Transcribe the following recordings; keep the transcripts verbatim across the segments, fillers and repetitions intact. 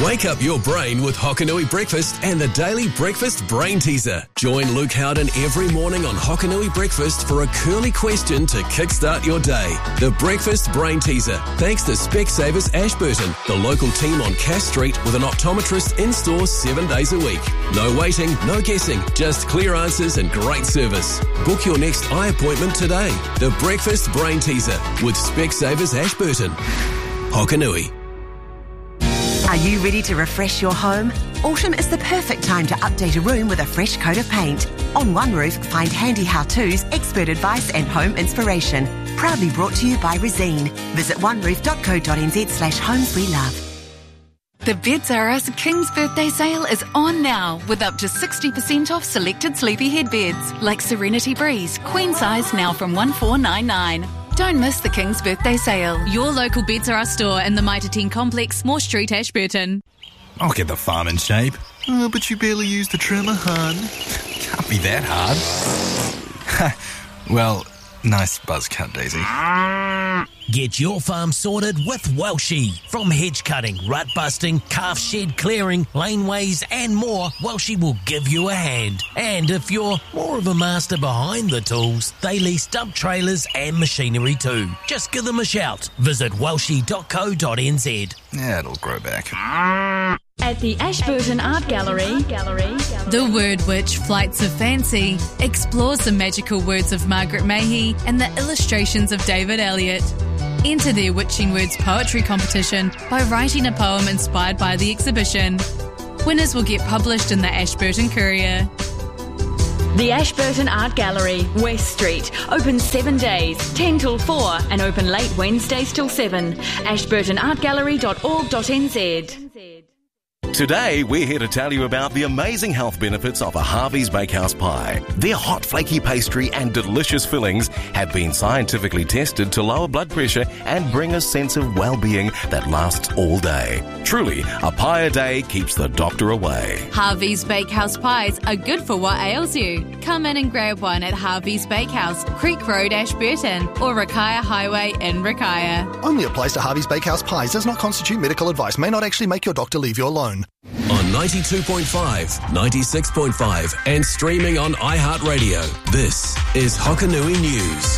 Wake up your brain with Hokanui Breakfast and the Daily Breakfast Brain Teaser. Join Luke Howden every morning on Hokanui Breakfast for a curly question to kickstart your day. The Breakfast Brain Teaser, thanks to Specsavers Ashburton, the local team on Cass Street with an optometrist in-store seven days a week. No waiting, no guessing, just clear answers and great service. Book your next eye appointment today. The Breakfast Brain Teaser with Specsavers Ashburton. Hokanui. Are you ready to refresh your home? Autumn is the perfect time to update a room with a fresh coat of paint. On One Roof, find handy how-tos, expert advice and home inspiration. Proudly brought to you by Resine. Visit one roof dot co dot n z slash homes we love. The Beds R Us King's Birthday Sale is on now with up to sixty percent off selected sleepy head beds like Serenity Breeze, queen size now from one four nine nine. Don't miss the King's Birthday Sale. Your local Beds R Us store in the Mitre ten Complex, Moore Street, Ashburton. I'll get the farm in shape. Oh, but you barely use the trimmer, hun. Can't be that hard. Well, nice buzz cut, Daisy. Get your farm sorted with Welshie. From hedge cutting, rut busting, calf shed clearing, laneways and more, Welshie will give you a hand. And if you're more of a master behind the tools, they lease dump trailers and machinery too. Just give them a shout. Visit welshie dot co dot n z. Yeah, it'll grow back. At the Ashburton Art Gallery, Gallery, The Word Witch Flights of Fancy explores the magical words of Margaret Mahy and the illustrations of David Elliott. Enter their Witching Words poetry competition by writing a poem inspired by the exhibition. Winners will get published in the Ashburton Courier. The Ashburton Art Gallery, West Street, open seven days, ten till four, and open late Wednesdays till seven. ashburton art gallery dot org dot n z. Today, we're here to tell you about the amazing health benefits of a Harvey's Bakehouse pie. Their hot, flaky pastry and delicious fillings have been scientifically tested to lower blood pressure and bring a sense of well-being that lasts all day. Truly, a pie a day keeps the doctor away. Harvey's Bakehouse pies are good for what ails you. Come in and grab one at Harvey's Bakehouse, Creek Road, Ashburton, or Rakaya Highway in Rakaya. Only applies to Harvey's Bakehouse pies. Does not constitute medical advice. May not actually make your doctor leave you alone. On ninety-two point five, ninety-six point five and streaming on iHeartRadio. This is Hokanui News.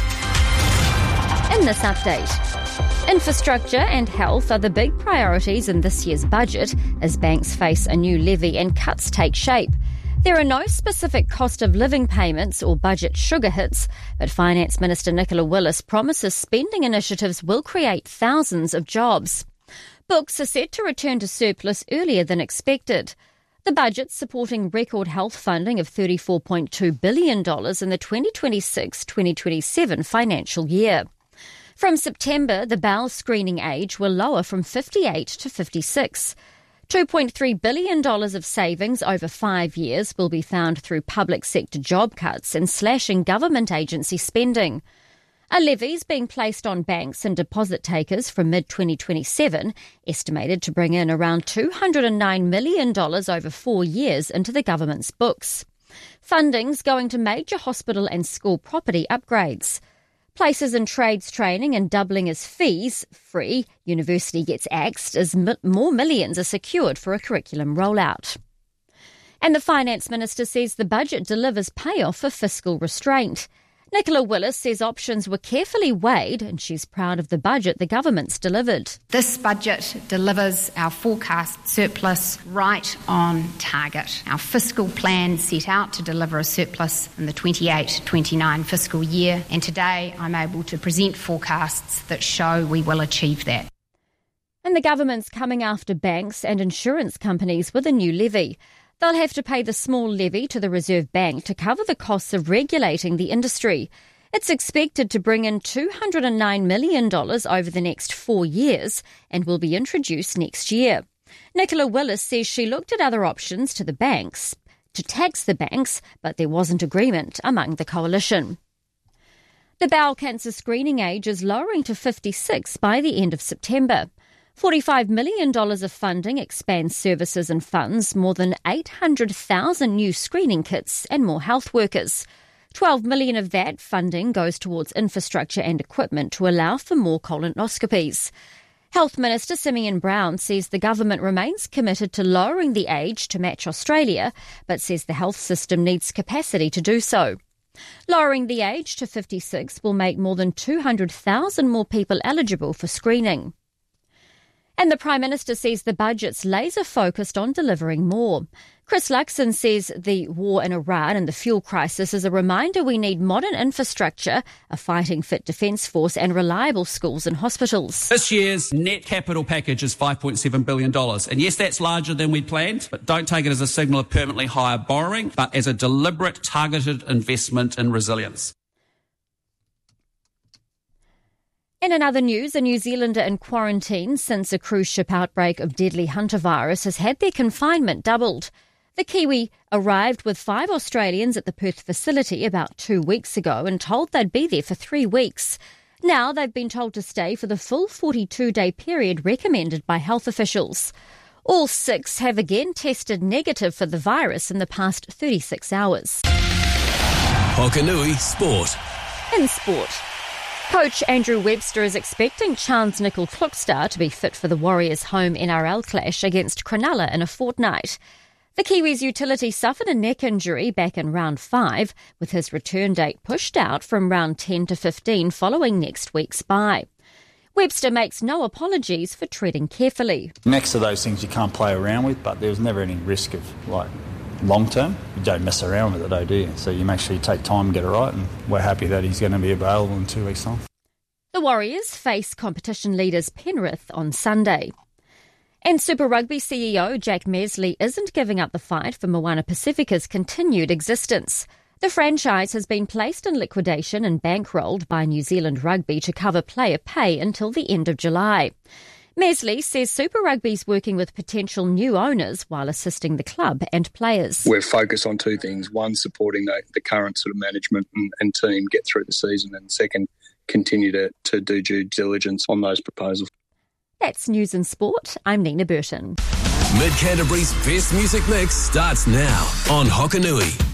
In this update, infrastructure and health are the big priorities in this year's budget as banks face a new levy and cuts take shape. There are no specific cost of living payments or budget sugar hits, but Finance Minister Nicola Willis promises spending initiatives will create thousands of jobs. Books are set to return to surplus earlier than expected. The budget's supporting record health funding of thirty-four point two billion dollars in the twenty twenty-six twenty twenty-seven financial year. From September, the bowel screening age will lower from fifty-eight to fifty-six. two point three billion dollars of savings over five years will be found through public sector job cuts and slashing government agency spending. A levy is being placed on banks and deposit takers from mid twenty twenty-seven, estimated to bring in around two hundred nine million dollars over four years into the government's books. Funding's going to major hospital and school property upgrades. Places in trades training and doubling as fees, free, university gets axed as mi- more millions are secured for a curriculum rollout. And the Finance Minister says the budget delivers payoff for fiscal restraint. Nicola Willis says options were carefully weighed and she's proud of the budget the government's delivered. This budget delivers our forecast surplus right on target. Our fiscal plan set out to deliver a surplus in the twenty-eight twenty-nine fiscal year, and today I'm able to present forecasts that show we will achieve that. And the government's coming after banks and insurance companies with a new levy. They'll have to pay the small levy to the Reserve Bank to cover the costs of regulating the industry. It's expected to bring in two hundred nine million dollars over the next four years and will be introduced next year. Nicola Willis says she looked at other options to the banks, to tax the banks, but there wasn't agreement among the coalition. The bowel cancer screening age is lowering to fifty-six by the end of September. forty-five million dollars of funding expands services and funds more than eight hundred thousand new screening kits and more health workers. twelve million dollars of that funding goes towards infrastructure and equipment to allow for more colonoscopies. Health Minister Simeon Brown says the government remains committed to lowering the age to match Australia, but says the health system needs capacity to do so. Lowering the age to fifty-six will make more than two hundred thousand more people eligible for screening. And the Prime Minister says the budget's laser-focused on delivering more. Chris Luxon says the war in Iran and the fuel crisis is a reminder we need modern infrastructure, a fighting-fit defence force and reliable schools and hospitals. This year's net capital package is five point seven billion dollars. And yes, that's larger than we'd planned, but don't take it as a signal of permanently higher borrowing, but as a deliberate, targeted investment in resilience. In another news, a New Zealander in quarantine since a cruise ship outbreak of deadly hantavirus has had their confinement doubled. The Kiwi arrived with five Australians at the Perth facility about two weeks ago and told they'd be there for three weeks. Now they've been told to stay for the full forty-two day period recommended by health officials. All six have again tested negative for the virus in the past thirty-six hours. Hokanui Sport. In sport, coach Andrew Webster is expecting Chance Nicol-Klukstad to be fit for the Warriors' home N R L clash against Cronulla in a fortnight. The Kiwis' utility suffered a neck injury back in round five, with his return date pushed out from round ten to fifteen following next week's bye. Webster makes no apologies for treading carefully. Next to those things you can't play around with, but there was never any risk of, like, long term. You don't mess around with it though, do you? So you make sure you take time and get it right, and we're happy that he's going to be available in two weeks' time. The Warriors face competition leaders Penrith on Sunday. And Super Rugby C E O Jack Mesley isn't giving up the fight for Moana Pacifica's continued existence. The franchise has been placed in liquidation and bankrolled by New Zealand Rugby to cover player pay until the end of July. Mesley says Super Rugby's working with potential new owners while assisting the club and players. We're focused on two things. One, supporting the, the current sort of management and, and team get through the season, and second, continue to, to do due diligence on those proposals. That's News and Sport. I'm Nina Burton. Mid Canterbury's best music mix starts now on Hokanui.